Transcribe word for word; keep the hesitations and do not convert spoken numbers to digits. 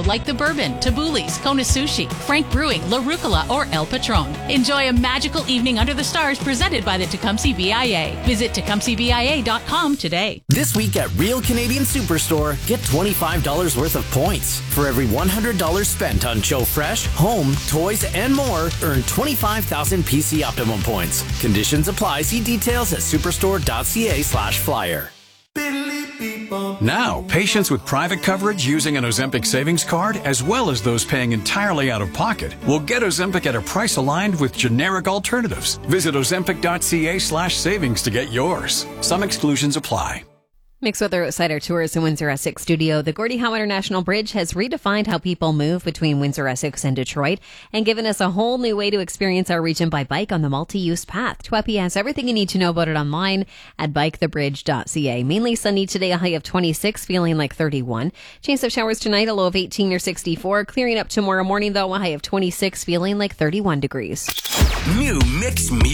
like the Bourbon, Tabuli's, Kona Sushi, Frank Brewing, La Rucola, or El Patron. Enjoy a magical evening under the stars presented by the Tecumseh B I A. Visit Tecumseh B I A dot com today. This week at Real Canadian Superstore, get twenty-five dollars worth of points. For every one hundred dollars spent on Joe Fresh, home, toys, and more, earn twenty-five thousand P C Optimum points. Conditions apply. See details at superstore.ca slash flyer. Now, patients with private coverage using an Ozempic savings card, as well as those paying entirely out of pocket, will get Ozempic at a price aligned with generic alternatives. Visit ozempic.ca slash savings to get yours. Some exclusions apply. Mixed Weather Outsider Tours in Windsor Essex Studio. The Gordie Howe International Bridge has redefined how people move between Windsor Essex and Detroit and given us a whole new way to experience our region by bike on the multi-use path. TWEPI has everything you need to know about it online at bike the bridge dot c a. Mainly sunny today, a high of twenty-six, feeling like thirty-one. Chance of showers tonight, a low of eighteen or sixty-four. Clearing up tomorrow morning, though, a high of twenty-six, feeling like thirty-one degrees. New Mix Music.